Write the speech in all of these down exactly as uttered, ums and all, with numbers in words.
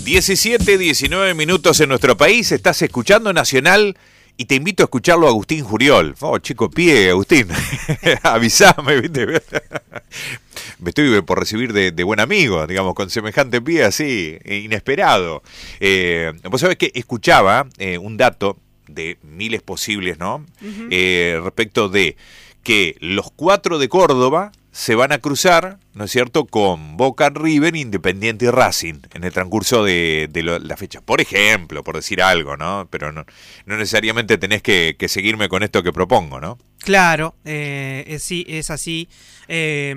diecisiete, diecinueve minutos en nuestro país. Estás escuchando Nacional y te invito a escucharlo a Agustín Juriol. Oh, chico pie, Agustín. Avísame, ¿viste? Me estoy por recibir de, de buen amigo, digamos, con semejante pie así, inesperado. Eh, vos sabés que escuchaba eh, un dato de miles posibles, ¿no? Uh-huh. Eh, respecto de que los cuatro de Córdoba se van a cruzar, ¿no es cierto?, con Boca, River, Independiente y Racing en el transcurso de, de lo, la fecha. Por ejemplo, por decir algo, ¿no? Pero no, no necesariamente tenés que, que seguirme con esto que propongo, ¿no? Claro, eh, sí, es así. Eh,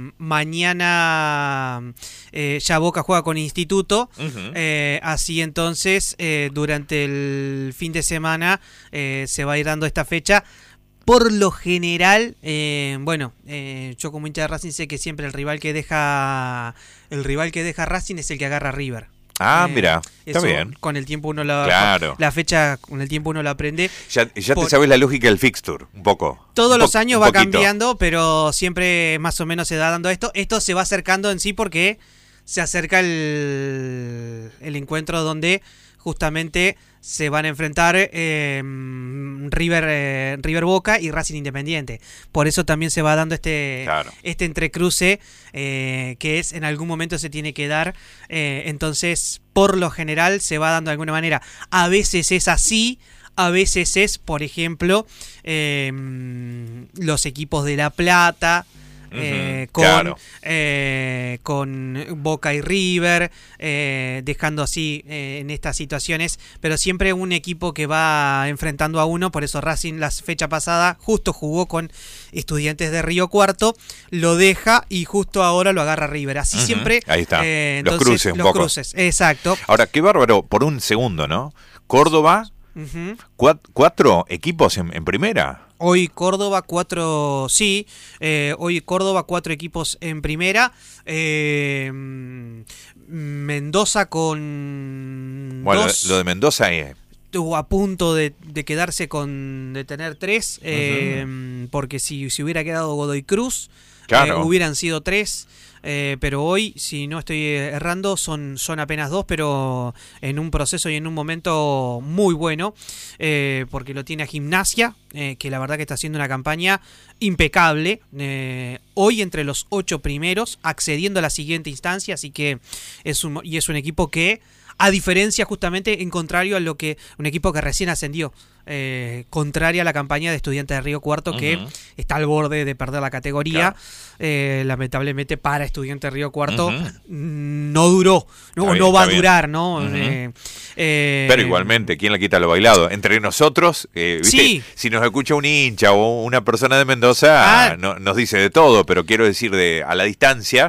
mañana eh, ya Boca juega con Instituto, uh-huh. eh, así entonces eh, durante el fin de semana eh, se va a ir dando esta fecha. Por lo general, eh, bueno, eh, yo como hincha de Racing sé que siempre el rival que deja el rival que deja Racing es el que agarra River. Ah, eh, mira, está bien. Con el tiempo uno la claro. la fecha, con el tiempo uno la aprende. Ya, ya Por, te sabes la lógica del fixture, un poco. Todos un los po- años un va poquito. cambiando, pero siempre más o menos se va dando esto. Esto se va acercando en sí porque se acerca el, el encuentro donde justamente se van a enfrentar eh, River, eh, River Boca y Racing Independiente. Por eso también se va dando este, claro. este entrecruce eh, que es en algún momento se tiene que dar. Eh, entonces, por lo general, se va dando de alguna manera. A veces es así, a veces es, por ejemplo, eh, los equipos de La Plata. Eh, con, claro. eh, con Boca y River, eh, dejando así eh, en estas situaciones, pero siempre un equipo que va enfrentando a uno. Por eso Racing la fecha pasada justo jugó con Estudiantes de Río Cuarto, lo deja y justo ahora lo agarra River. Así uh-huh. siempre. Ahí está. Eh, los entonces, cruces un los poco. Cruces, exacto. Ahora, qué bárbaro, por un segundo, ¿no? Córdoba, uh-huh. cuat- cuatro equipos en, en primera. Hoy Córdoba cuatro, sí, eh, hoy Córdoba cuatro equipos en primera, eh, Mendoza con bueno, dos, lo de Mendoza es... estuvo a punto de, de quedarse con, de tener tres, eh, uh-huh. porque si, si hubiera quedado Godoy Cruz, claro. eh, hubieran sido tres. Eh, pero hoy, si no estoy errando, son, son apenas dos, pero en un proceso y en un momento muy bueno, eh, porque lo tiene a Gimnasia, eh, que la verdad que está haciendo una campaña impecable, eh, hoy entre los ocho primeros, accediendo a la siguiente instancia, así que es un, y es un equipo que, a diferencia justamente en contrario a lo que un equipo que recién ascendió, eh, contraria a la campaña de Estudiantes de Río Cuarto, uh-huh. que está al borde de perder la categoría. Claro. Eh, lamentablemente para Estudiantes de Río Cuarto uh-huh. no duró, no, bien, no va a durar, ¿no? Uh-huh. Eh, eh, Pero igualmente, ¿quién le quita lo bailado? Entre nosotros, eh, ¿viste? Sí. Si nos escucha un hincha o una persona de Mendoza, ah, no, nos dice de todo, pero quiero decir, de a la distancia,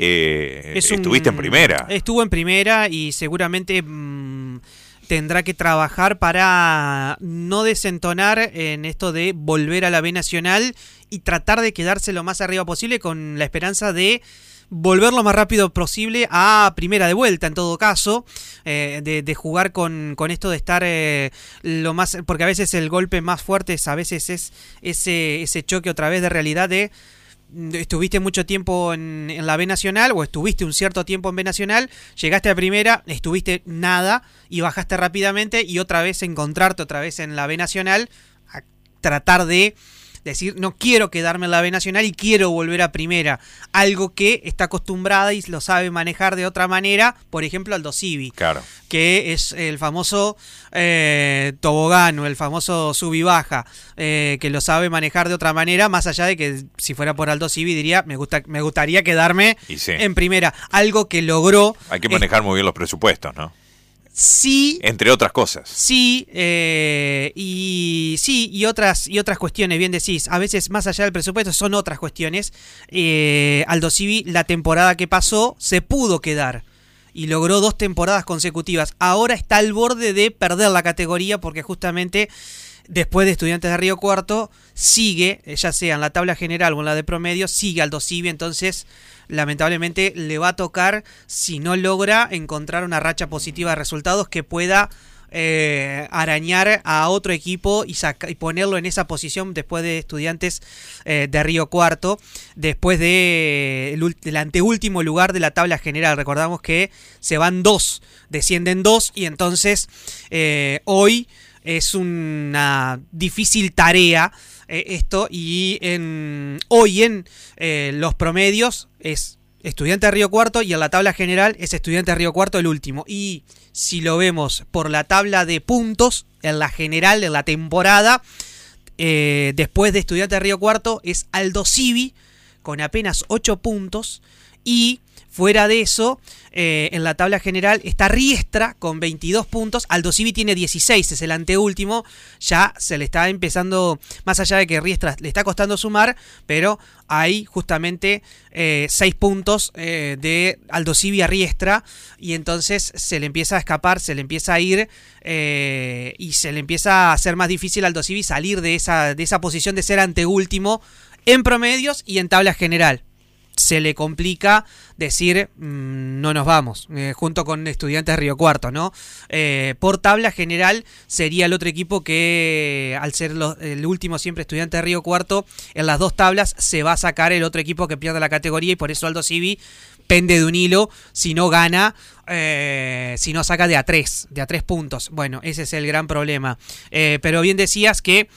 eh, un, estuviste en primera. Estuvo en primera y seguramente... Mmm, tendrá que trabajar para no desentonar en esto de volver a la B Nacional y tratar de quedarse lo más arriba posible con la esperanza de volver lo más rápido posible a primera de vuelta, en todo caso, eh, de, de jugar con, con esto de estar eh, lo más... Porque a veces el golpe más fuerte es, a veces es ese, ese choque otra vez de realidad de... Estuviste mucho tiempo en, en la B Nacional o estuviste un cierto tiempo en B Nacional, llegaste a primera, estuviste nada y bajaste rápidamente y otra vez encontrarte otra vez en la B Nacional, a tratar de decir no quiero quedarme en la B Nacional y quiero volver a primera, algo que está acostumbrada y lo sabe manejar de otra manera, por ejemplo Aldo Civi, claro. que es el famoso eh, tobogán o el famoso sub y baja, eh, que lo sabe manejar de otra manera, más allá de que si fuera por Aldo Civi diría me gusta me gustaría quedarme sí. en primera, algo que logró. Hay que manejar eh, muy bien los presupuestos, ¿no? Sí, entre otras cosas. Sí, eh, y sí, y otras y otras cuestiones, bien decís, a veces más allá del presupuesto son otras cuestiones. Eh, Aldo Civi, la temporada que pasó, se pudo quedar y logró dos temporadas consecutivas. Ahora está al borde de perder la categoría porque justamente después de Estudiantes de Río Cuarto sigue, ya sea en la tabla general o en la de promedio, sigue Aldo Civi, entonces lamentablemente le va a tocar, si no logra encontrar una racha positiva de resultados que pueda eh, arañar a otro equipo y, saca, y ponerlo en esa posición después de Estudiantes eh, de Río Cuarto, después de el, del anteúltimo lugar de la tabla general. Recordamos que se van dos, descienden dos y entonces eh, hoy es una difícil tarea eh, esto y en, hoy en eh, los promedios es Estudiante de Río Cuarto y en la tabla general es Estudiante de Río Cuarto el último. Y si lo vemos por la tabla de puntos, en la general, en la temporada, eh, después de Estudiante de Río Cuarto es Aldo Civi con apenas ocho puntos y fuera de eso, eh, en la tabla general está Riestra con veintidós puntos, Aldo Civi tiene dieciséis, es el anteúltimo, ya se le está empezando, más allá de que Riestra le está costando sumar, pero hay justamente eh, seis puntos eh, de Aldo Civi a Riestra y entonces se le empieza a escapar, se le empieza a ir eh, y se le empieza a hacer más difícil a Aldo Civi salir de esa, de esa posición de ser anteúltimo en promedios y en tabla general. Se le complica decir mmm, no nos vamos, eh, junto con Estudiantes de Río Cuarto, ¿no? Eh, por tabla general sería el otro equipo que, al ser los, el último siempre Estudiantes de Río Cuarto, en las dos tablas se va a sacar el otro equipo que pierde la categoría y por eso Aldo Civi pende de un hilo si no gana, eh, si no saca de a tres, de a tres puntos. Bueno, ese es el gran problema. Eh, pero bien decías que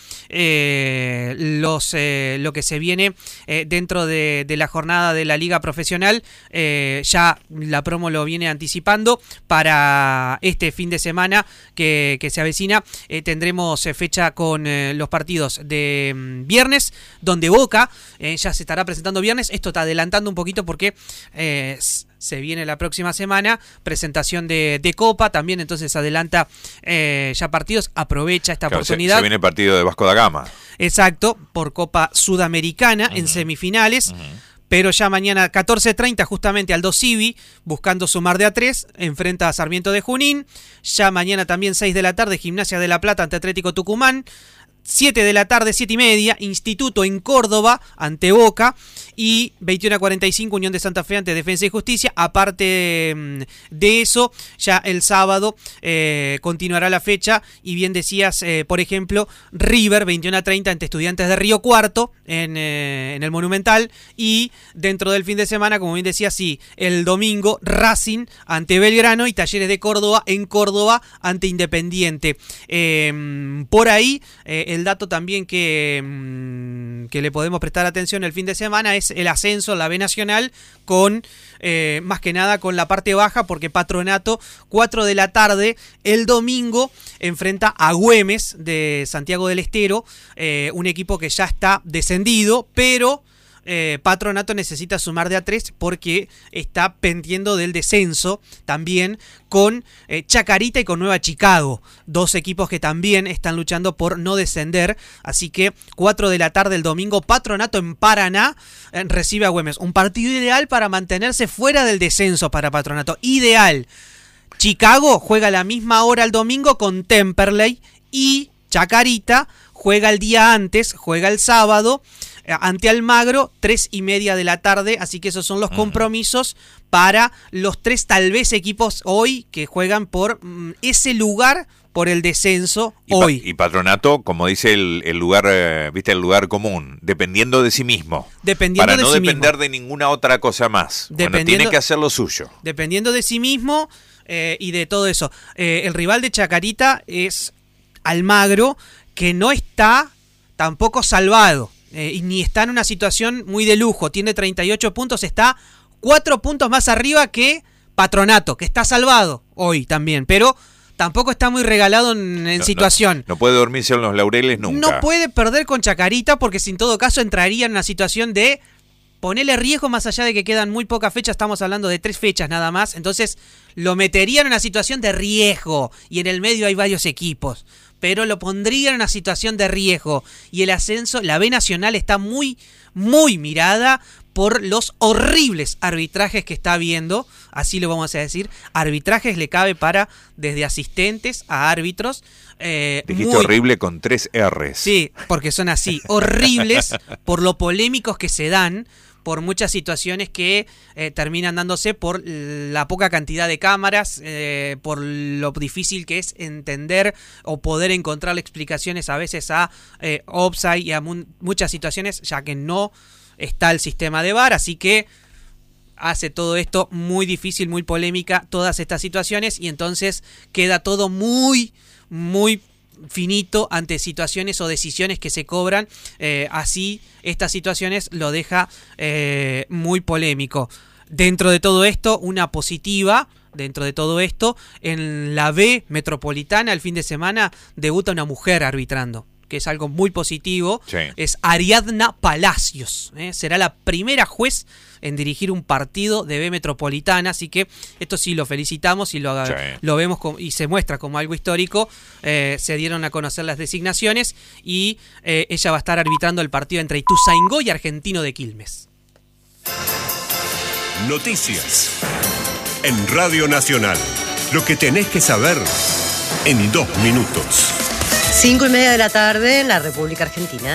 eh, los eh, lo que se viene eh, dentro de, de la jornada de la Liga Profesional, eh, ya la promo lo viene anticipando para este fin de semana que, que se avecina. Eh, tendremos eh, fecha con eh, los partidos de mm, viernes, donde Boca eh, ya se estará presentando viernes. Esto está adelantando un poquito porque Eh, se viene la próxima semana, presentación de, de Copa, también entonces adelanta eh, ya partidos, aprovecha esta claro, oportunidad. Se, se viene el partido de Vasco da Gama. Exacto, por Copa Sudamericana uh-huh. en semifinales, uh-huh. pero ya mañana catorce treinta justamente Aldo Civi, buscando sumar de a tres, enfrenta a Sarmiento de Junín, ya mañana también seis de la tarde, Gimnasia de La Plata ante Atlético Tucumán, siete de la tarde, siete y media, Instituto en Córdoba ante Boca y veintiuno a cuarenta y cinco Unión de Santa Fe ante Defensa y Justicia. Aparte de eso, ya el sábado eh, continuará la fecha y bien decías, eh, por ejemplo, River veintiuno a treinta ante Estudiantes de Río Cuarto en, eh, en el Monumental y dentro del fin de semana, como bien decías, sí, el domingo Racing ante Belgrano y Talleres de Córdoba en Córdoba ante Independiente. Eh, por ahí, eh, el dato también que, que le podemos prestar atención el fin de semana es el ascenso en la B Nacional con, eh, más que nada con la parte baja, porque Patronato, cuatro de la tarde, el domingo, enfrenta a Güemes de Santiago del Estero, eh, un equipo que ya está descendido, pero Eh, Patronato necesita sumar de a tres porque está pendiendo del descenso también con eh, Chacarita y con Nueva Chicago, dos equipos que también están luchando por no descender, así que cuatro de la tarde el domingo, Patronato en Paraná eh, recibe a Güemes, un partido ideal para mantenerse fuera del descenso para Patronato, ideal. Chicago juega a la misma hora el domingo con Temperley y Chacarita juega el día antes, juega el sábado ante Almagro, tres y media de la tarde, así que esos son los compromisos para los tres tal vez equipos hoy que juegan por mm, ese lugar, por el descenso y hoy. Pa- y Patronato, como dice el, el lugar, eh, viste, el lugar común, dependiendo de sí mismo. Dependiendo para de no sí depender mismo. de ninguna otra cosa más. Bueno, tiene que hacer lo suyo. Dependiendo de sí mismo eh, y de todo eso. Eh, el rival de Chacarita es Almagro, que no está tampoco salvado. Eh, y ni está en una situación muy de lujo, tiene treinta y ocho puntos, está cuatro puntos más arriba que Patronato, que está salvado hoy también, pero tampoco está muy regalado en, en no, situación. No, no puede dormirse en los laureles nunca. No puede perder con Chacarita porque si en todo caso entraría en una situación de ponerle riesgo más allá de que quedan muy pocas fechas, estamos hablando de tres fechas nada más, entonces lo metería en una situación de riesgo y en el medio hay varios equipos. Pero lo pondría en una situación de riesgo. Y el ascenso, la B Nacional está muy, muy mirada por los horribles arbitrajes que está habiendo. Así lo vamos a decir. Arbitrajes le cabe para desde asistentes a árbitros. Eh, Dijiste muy, horrible con tres R's. Sí, porque son así. Horribles por lo polémicos que se dan. por muchas situaciones que eh, terminan dándose por la poca cantidad de cámaras, eh, por lo difícil que es entender o poder encontrar explicaciones a veces a eh, offside y a mu- muchas situaciones, ya que no está el sistema de V A R, así que hace todo esto muy difícil, muy polémica, todas estas situaciones, y entonces queda todo muy, muy finito ante situaciones o decisiones que se cobran. Eh, así, estas situaciones lo deja eh, muy polémico. Dentro de todo esto, una positiva, dentro de todo esto, en la B Metropolitana, el fin de semana, debuta una mujer arbitrando, que es algo muy positivo. Sí. Es Ariadna Palacios, ¿eh? Será la primera juez en dirigir un partido de B Metropolitana, así que esto sí lo felicitamos y lo, Sí. lo vemos como, y se muestra como algo histórico. Eh, se dieron a conocer las designaciones y eh, ella va a estar arbitrando el partido entre Ituzaingó y Argentino de Quilmes. Noticias en Radio Nacional. Lo que tenés que saber en dos minutos. Cinco y media de la tarde en la República Argentina.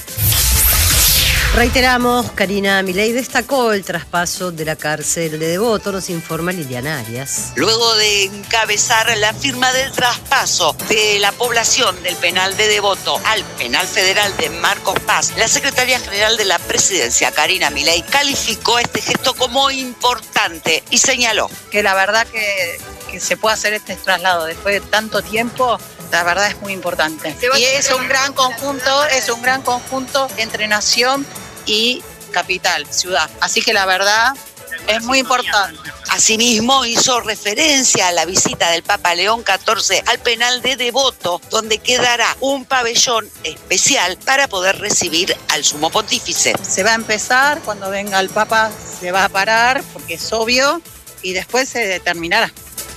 Reiteramos, Karina Milei destacó el traspaso de la cárcel de Devoto, nos informa Liliana Arias. Luego de encabezar la firma del traspaso de la población del penal de Devoto al penal federal de Marcos Paz, la secretaria general de la presidencia, Karina Milei, calificó este gesto como importante y señaló que la verdad que, que se pueda hacer este traslado después de tanto tiempo, la verdad es muy importante. Y es un gran conjunto, es un gran conjunto entre nación y capital, ciudad. Así que la verdad es muy importante. Asimismo, hizo referencia a la visita del Papa León catorce al penal de Devoto, donde quedará un pabellón especial para poder recibir al sumo pontífice. Se va a empezar, cuando venga el Papa se va a parar, porque es obvio, y después se determinará.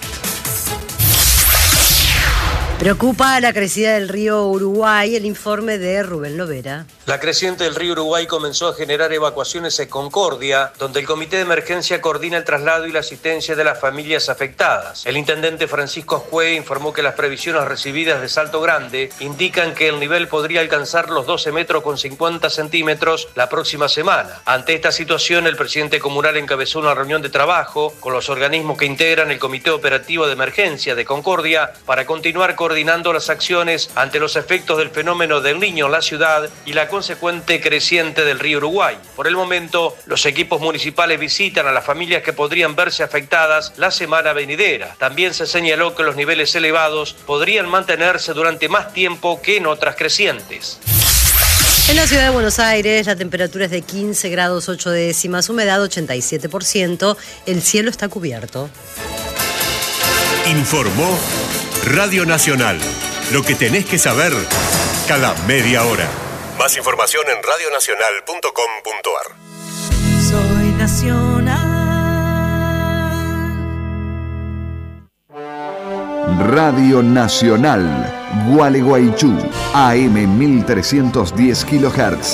Preocupa la crecida del río Uruguay, el informe de Rubén Lovera. La creciente del río Uruguay comenzó a generar evacuaciones en Concordia, donde el Comité de Emergencia coordina el traslado y la asistencia de las familias afectadas. El intendente Francisco Ascue informó que las previsiones recibidas de Salto Grande indican que el nivel podría alcanzar los doce metros con cincuenta centímetros la próxima semana. Ante esta situación, el presidente comunal encabezó una reunión de trabajo con los organismos que integran el Comité Operativo de Emergencia de Concordia para continuar coordinando las acciones ante los efectos del fenómeno del Niño en la ciudad y la consecuente creciente del río Uruguay. Por el momento, los equipos municipales visitan a las familias que podrían verse afectadas la semana venidera. También se señaló que los niveles elevados podrían mantenerse durante más tiempo que en otras crecientes. En la ciudad de Buenos Aires, la temperatura es de quince grados ocho décimas, humedad ochenta y siete por ciento, el cielo está cubierto. Informó Radio Nacional. Lo que tenés que saber cada media hora. Más información en radio nacional punto com punto a r. Soy nacional. Radio Nacional, Gualeguaychú, A M mil trescientos diez kilohertz.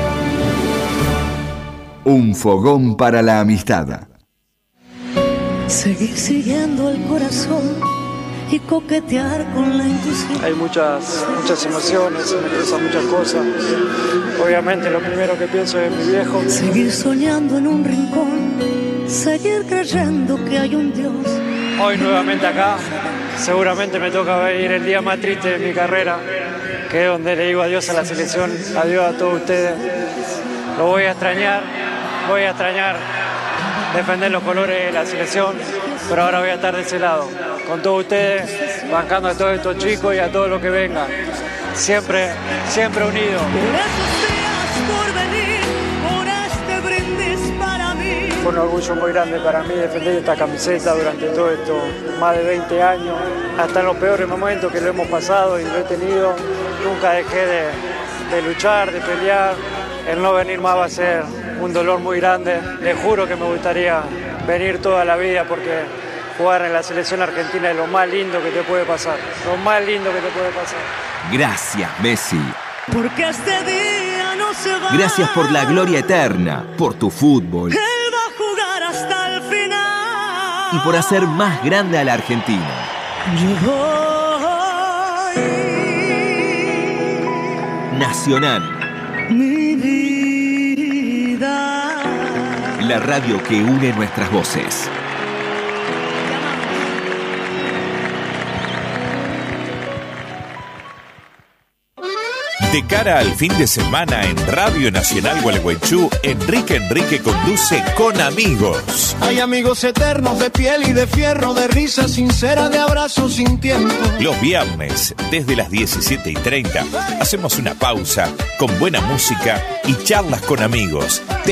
Un fogón para la amistad. Seguir siguiendo el corazón y coquetear con la intuición. Hay muchas, muchas emociones, me cruzan muchas cosas. Obviamente lo primero que pienso es mi viejo. Seguir soñando en un rincón, seguir creyendo que hay un Dios. Hoy nuevamente acá, seguramente me toca ver el día más triste de mi carrera, que es donde le digo adiós a la selección, adiós a todos ustedes. Lo voy a extrañar, voy a extrañar defender los colores de la selección, pero ahora voy a estar de ese lado, con todos ustedes, bancando a todos estos chicos y a todos los que vengan, siempre, siempre unidos. Por esos días por venir, por este brindis para mí. Fue un orgullo muy grande para mí defender esta camiseta durante todo esto, más de veinte años, hasta en los peores momentos que lo hemos pasado y lo he tenido, nunca dejé de, de luchar, de pelear. El no venir más va a ser un dolor muy grande. Les juro que me gustaría venir toda la vida porque jugar en la selección argentina es lo más lindo que te puede pasar. Lo más lindo que te puede pasar. Gracias, Messi. Porque este día no se va. Gracias por la gloria eterna, por tu fútbol. Él va a jugar hasta el final. Y por hacer más grande a la Argentina. Yo voy. Nacional. Mi vida. la radio que une nuestras voces. De cara al fin de semana en Radio Nacional Gualeguaychú, Enrique Enrique conduce Con Amigos. Hay amigos eternos de piel y de fierro, de risa sincera, de abrazos sin tiempo. Los viernes, desde las diecisiete y treinta, hacemos una pausa con buena música y charlas con amigos.